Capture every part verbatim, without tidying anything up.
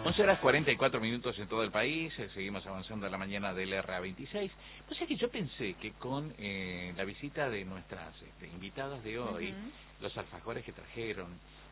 once horas cuarenta y cuatro minutos en todo el país, eh, seguimos avanzando a la mañana del R A veintiséis. No sé, que yo pensé que con eh, la visita de nuestras este, invitadas de hoy, uh-huh. los alfajores que trajeron,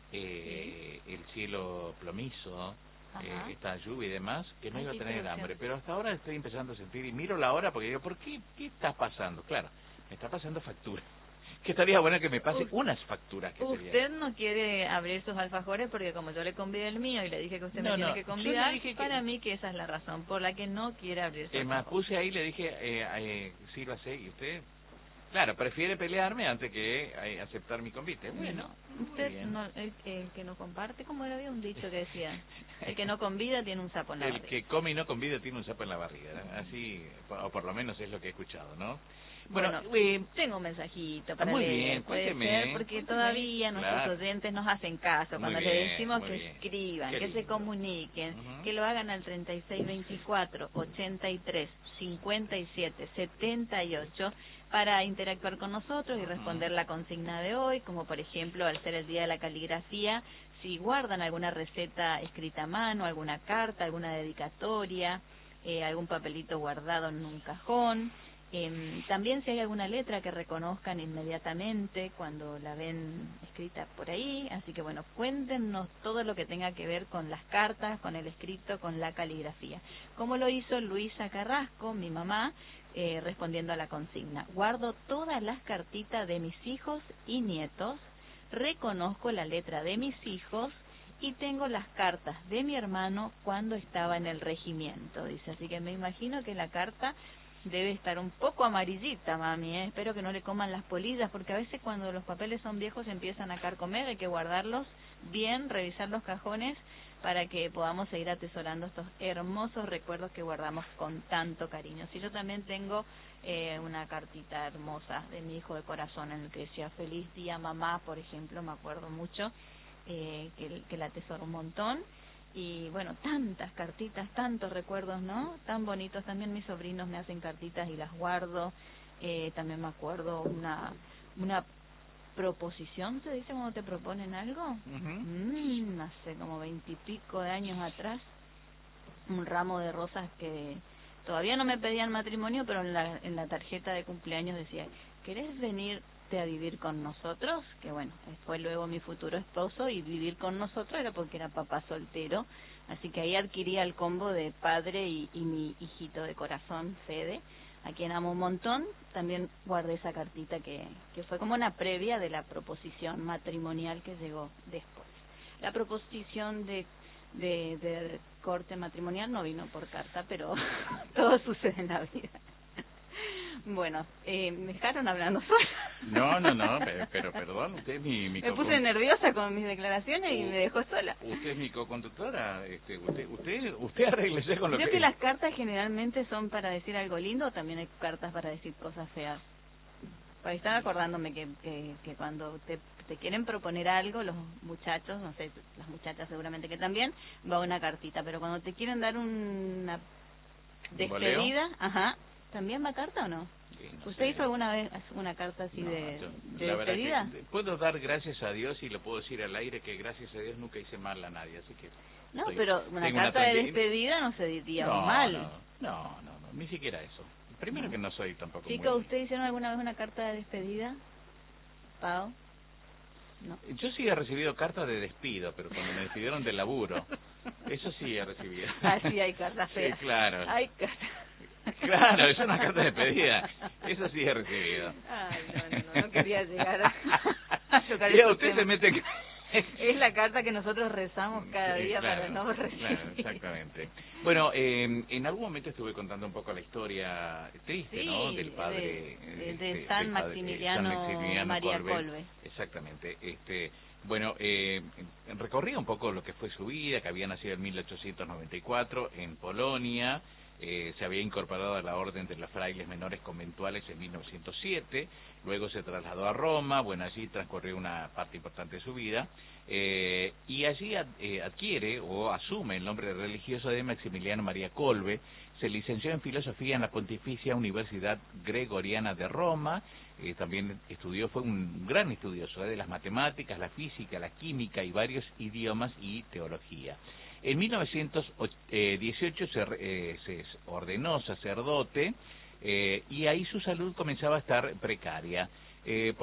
eh, sí. el cielo plomizo, eh, esta lluvia y demás, que no Ay, iba a tener hambre, pero hasta ahora estoy empezando a sentir, y miro la hora porque digo, ¿por qué? ¿Qué está pasando? Claro, me está pasando factura. Que estaría bueno que me pase usted, unas facturas. Que usted sería. no quiere abrir sus alfajores porque como yo le convidé el mío y le dije que usted no, me no, tiene que convidar, que... para mí que esa es la razón por la que no quiere abrir sus eh, alfajores. Me puse ahí y le dije, eh, eh, sí lo sé, y usted, claro, prefiere pelearme antes que eh, aceptar mi convite. Bueno, no, usted, no, el, el que no comparte, como era, había un dicho que decía, el que no convida tiene un sapo en la el barriga. El que come y no convida tiene un sapo en la barriga, ¿no? Así, o por lo menos es lo que he escuchado, ¿no? Bueno, bueno eh, tengo un mensajito para muy leer, bien, puede cuénteme, ser, porque cuénteme, todavía claro. nuestros oyentes nos hacen caso, cuando muy bien, les decimos que bien. escriban, Qué que lindo. se comuniquen, uh-huh. que lo hagan al treinta y seis veinticuatro, ochenta y tres, cincuenta y siete, setenta y ocho, para interactuar con nosotros y responder uh-huh. la consigna de hoy, como por ejemplo, al ser el Día de la Caligrafía, si guardan alguna receta escrita a mano, alguna carta, alguna dedicatoria, eh, algún papelito guardado en un cajón. Eh, también si hay alguna letra que reconozcan inmediatamente cuando la ven escrita por ahí, así que bueno, cuéntenos todo lo que tenga que ver con las cartas, con el escrito, con la caligrafía, como lo hizo Luisa Carrasco, mi mamá, eh, respondiendo a la consigna. Guardo todas las cartitas de mis hijos y nietos, reconozco la letra de mis hijos y tengo las cartas de mi hermano cuando estaba en el regimiento, dice, así que me imagino que la carta debe estar un poco amarillita, mami, ¿eh? Espero que no le coman las polillas, porque a veces cuando los papeles son viejos empiezan a carcomer, hay que guardarlos bien, revisar los cajones para que podamos seguir atesorando estos hermosos recuerdos que guardamos con tanto cariño. Sí, yo también tengo eh, una cartita hermosa de mi hijo de corazón en el que decía feliz día mamá, por ejemplo, me acuerdo mucho, eh, que, que la atesoro un montón. Y bueno, tantas cartitas, tantos recuerdos, ¿no? Tan bonitos. También mis sobrinos me hacen cartitas y las guardo. Eh, también me acuerdo una una proposición, ¿se dice cuando te proponen algo? Uh-huh. Mm, hace como veintipico de años atrás, un ramo de rosas que todavía no me pedían matrimonio, pero en la, en la tarjeta de cumpleaños decía, ¿querés venir a vivir con nosotros? Que bueno, fue luego mi futuro esposo, y vivir con nosotros era porque era papá soltero, así que ahí adquiría el combo de padre y, y mi hijito de corazón, Fede, a quien amo un montón. También guardé esa cartita que, que fue como una previa de la proposición matrimonial que llegó después. La proposición de de, de corte matrimonial no vino por carta, pero todo sucede en la vida. Bueno, eh, me dejaron hablando sola. No, no, no, pero, pero perdón, usted es mi... mi me puse nerviosa con mis declaraciones y uh, me dejó sola. Usted es mi co-conductora, este, usted, usted, usted arréglese con lo Creo que... que las cartas generalmente son para decir algo lindo, o también hay cartas para decir cosas feas. Para estar acordándome que, que, que cuando te, te quieren proponer algo, los muchachos, no sé, las muchachas seguramente que también, va una cartita, pero cuando te quieren dar una despedida, ajá, ¿también va carta o no? Sí, no ¿Usted sé. hizo alguna vez una carta así no, de, yo, de la despedida? Que puedo dar gracias a Dios, y lo puedo decir al aire, que gracias a Dios nunca hice mal a nadie, así que... No, estoy, pero una carta una de despedida no se diría no, mal. No, no, no, no, ni siquiera eso. Primero no. que no soy tampoco Chico, muy... ¿usted hicieron alguna vez una carta de despedida? ¿Pau? No. Yo sí he recibido cartas de despido, pero cuando me despidieron del laburo, eso sí he recibido. Ah, sí, hay cartas feas. Sí, claro. Hay cartas... Claro, es una carta de despedida. Eso sí he recibido. Ay, no, no, no, no quería llegar a, a tocar el usted tema. Se mete... Es la carta que nosotros rezamos cada sí, día claro, para no recibir. Claro, exactamente. Bueno, eh, en algún momento estuve contando un poco la historia triste, sí, ¿no? Del padre... De, de, este, de San, padre, Maximiliano San Maximiliano María Kolbe. Kolbe. Exactamente. Este, bueno, eh, recorría un poco lo que fue su vida, que había nacido en mil ochocientos noventa y cuatro en Polonia. Eh, se había incorporado a la Orden de los Frailes Menores Conventuales en mil novecientos siete, luego se trasladó a Roma, bueno, allí transcurrió una parte importante de su vida, eh, y allí ad, eh, adquiere o asume el nombre religioso de Maximiliano María Kolbe. Se licenció en Filosofía en la Pontificia Universidad Gregoriana de Roma, eh, también estudió, fue un gran estudioso eh, de las matemáticas, la física, la química y varios idiomas y teología. En mil novecientos dieciocho se, eh, se ordenó sacerdote eh, y ahí su salud comenzaba a estar precaria. Eh,